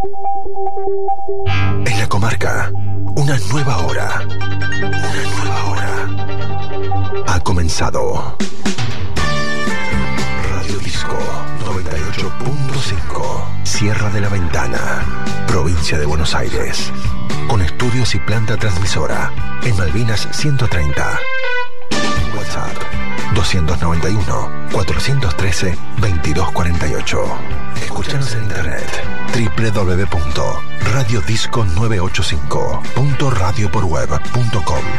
En la comarca, una nueva hora. Una nueva hora. Ha comenzado. Radio Disco 98.5. Sierra de la Ventana, provincia de Buenos Aires. Con estudios y planta transmisora en Malvinas 130. WhatsApp 291-413-2248. Escúchanos en internet www.radiodisco985.radioporweb.com.